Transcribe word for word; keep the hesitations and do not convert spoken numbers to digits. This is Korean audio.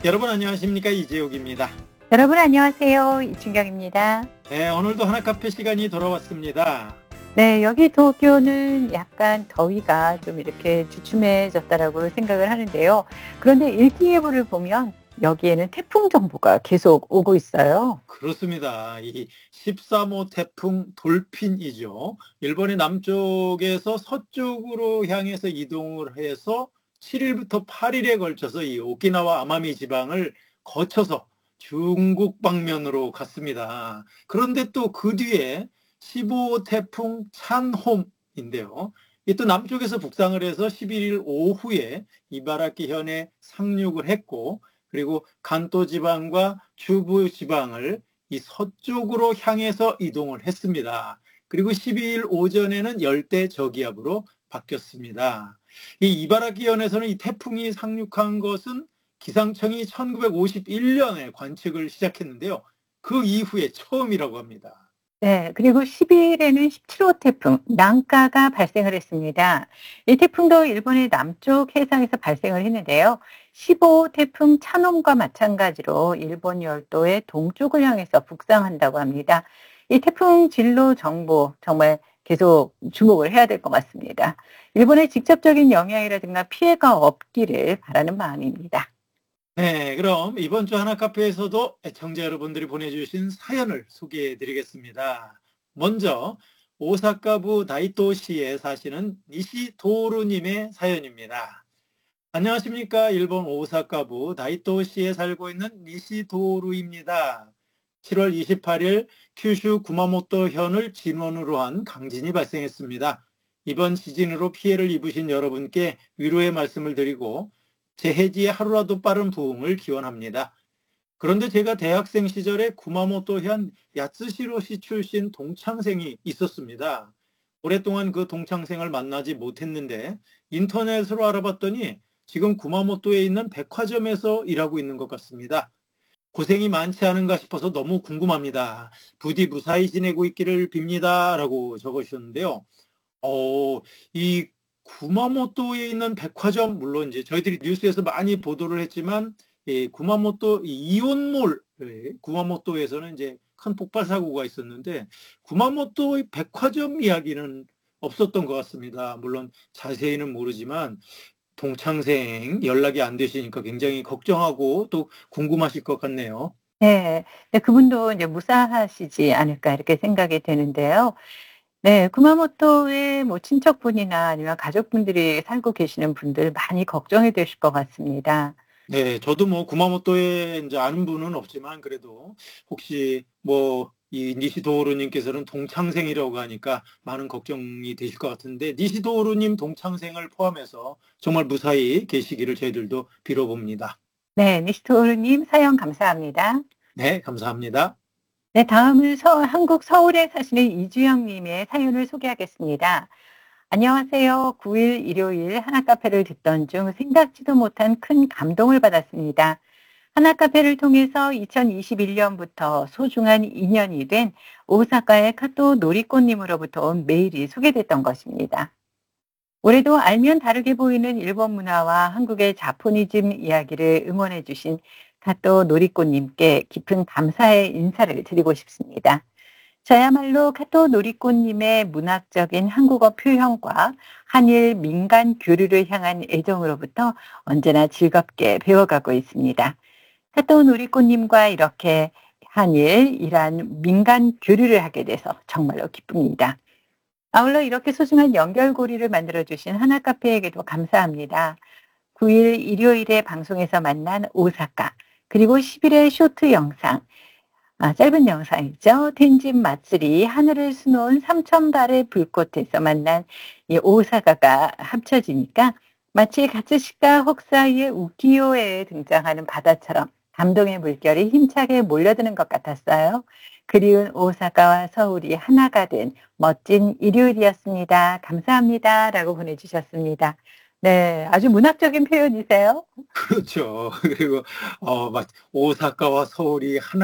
여러분 안녕하십니까? 이재욱입니다. 여러분 안녕하세요. 이춘경입니다. 네, 오늘도 하나카페 시간이 돌아왔습니다. 네, 여기 도쿄는 약간 더위가 좀 이렇게 주춤해졌다라고 생각을 하는데요. 그런데 일기예보를 보면 여기에는 태풍 정보가 계속 오고 있어요. 그렇습니다. 이 십삼 호 태풍 돌핀이죠. 일본의 남쪽에서 서쪽으로 향해서 이동을 해서 칠 일부터 팔 일에 걸쳐서 이 오키나와 아마미 지방을 거쳐서 중국 방면으로 갔습니다. 그런데 또 그 뒤에 십오 호 태풍 찬홈인데요. 이 또 남쪽에서 북상을 해서 십일 일 오후에 이바라키 현에 상륙을 했고, 그리고 간토 지방과 주부 지방을 이 서쪽으로 향해서 이동을 했습니다. 그리고 십이 일 오전에는 열대 저기압으로 바뀌었습니다. 이 이바라키 현에서는 이 태풍이 상륙한 것은 기상청이 천구백오십일 년에 관측을 시작했는데요. 그 이후에 처음이라고 합니다. 네, 그리고 십이 일에는 십칠 호 태풍 난카가 발생을 했습니다. 이 태풍도 일본의 남쪽 해상에서 발생을 했는데요. 십오 호 태풍 찬홈과 마찬가지로 일본 열도의 동쪽을 향해서 북상한다고 합니다. 이 태풍 진로 정보 정말 계속 주목을 해야 될 것 같습니다. 일본의 직접적인 영향이라든가 피해가 없기를 바라는 마음입니다. 네, 그럼 이번 주 하나카페에서도 애청자 여러분들이 보내주신 사연을 소개해 드리겠습니다. 먼저 오사카부 다이토시에 사시는 니시도루님의 사연입니다. 안녕하십니까? 일본 오사카부 다이토시에 살고 있는 니시도루입니다. 칠월 이십팔일 큐슈 구마모토 현을 진원으로 한 강진이 발생했습니다. 이번 지진으로 피해를 입으신 여러분께 위로의 말씀을 드리고 재해지의 하루라도 빠른 부흥을 기원합니다. 그런데 제가 대학생 시절에 구마모토현 야츠시로시 출신 동창생이 있었습니다. 오랫동안 그 동창생을 만나지 못했는데 인터넷으로 알아봤더니 지금 구마모토에 있는 백화점에서 일하고 있는 것 같습니다. 고생이 많지 않은가 싶어서 너무 궁금합니다. 부디 무사히 지내고 있기를 빕니다. 라고 적으셨는데요. 어, 이 구마모토에 있는 백화점, 물론 이제 저희들이 뉴스에서 많이 보도를 했지만, 예, 구마모토 이온몰, 예, 구마모토에서는 이제 큰 폭발 사고가 있었는데, 구마모토의 백화점 이야기는 없었던 것 같습니다. 물론 자세히는 모르지만, 동창생 연락이 안 되시니까 굉장히 걱정하고 또 궁금하실 것 같네요. 네, 네, 그분도 이제 무사하시지 않을까 이렇게 생각이 되는데요. 네. 구마모토에 뭐 친척분이나 아니면 가족분들이 살고 계시는 분들 많이 걱정이 되실 것 같습니다. 네, 저도 뭐 구마모토에 이제 아는 분은 없지만 그래도 혹시 뭐 이 니시도우루님께서는 동창생이라고 하니까 많은 걱정이 되실 것 같은데 니시도우루님 동창생을 포함해서 정말 무사히 계시기를 저희들도 빌어봅니다. 네. 니시토르님 사연 감사합니다. 네, 감사합니다. 네. 다음은 서 한국 서울에 사시는 이주영 님의 사연을 소개하겠습니다. 안녕하세요. 구 일 일요일 하나카페를 듣던 중 생각지도 못한 큰 감동을 받았습니다. 하나카페를 통해서 이천이십일 년부터 소중한 인연이 된 오사카의 카토 노리코님으로부터 온 메일이 소개됐던 것입니다. 올해도 알면 다르게 보이는 일본 문화와 한국의 자포니즘 이야기를 응원해 주신 카토 노리코님께 깊은 감사의 인사를 드리고 싶습니다. 저야말로 카토 노리코님의 문학적인 한국어 표현과 한일 민간 교류를 향한 애정으로부터 언제나 즐겁게 배워가고 있습니다. 카토 노리코님과 이렇게 한일, 이란 민간 교류를 하게 돼서 정말로 기쁩니다. 아울러 이렇게 소중한 연결고리를 만들어주신 하나카페에게도 감사합니다. 구 일 일요일에 방송에서 만난 오사카, 그리고 십 일의 쇼트 영상, 아, 짧은 영상이죠. 텐진 마쓰리, 하늘을 수놓은 삼천 발의 불꽃에서 만난 이 오사카가 합쳐지니까 마치 가츠시카 홋사이의 우키요에 등장하는 바다처럼 감동의 물결이 힘차게 몰려드는 것 같았어요. 그리운 오사카와 서울이 하나가 된 멋진 일요일이었습니다. 감사합니다. 라고 보내주셨습니다. 네, 아주 문학적인 표현이세요. 그렇죠. 그리고 어, 막 오사카와 서울이 하나